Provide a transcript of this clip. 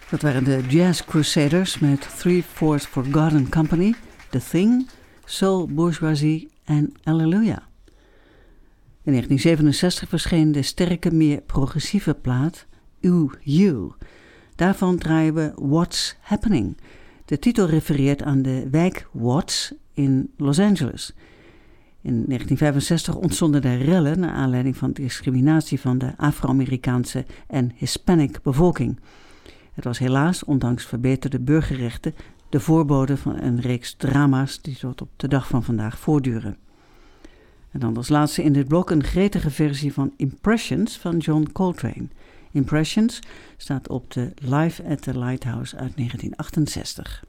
Dat waren de Jazz Crusaders met Three Fourths Forgotten Company, The Thing, Soul Bourgeoisie en Hallelujah. In 1967 verscheen de sterke, meer progressieve plaat You. Daarvan draaien we What's Happening. De titel refereert aan de wijk Watts in Los Angeles. In 1965 ontstonden er rellen naar aanleiding van discriminatie van de Afro-Amerikaanse en Hispanic bevolking. Het was helaas, ondanks verbeterde burgerrechten, de voorbode van een reeks drama's die tot op de dag van vandaag voortduren. En dan als laatste in dit blok een gretige versie van Impressions van John Coltrane. Impressions staat op de Live at the Lighthouse uit 1968.